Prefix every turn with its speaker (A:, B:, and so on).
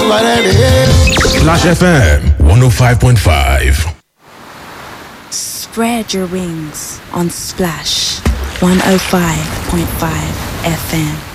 A: Flash FM 105.5.
B: Spread your wings on Splash 105.5 FM.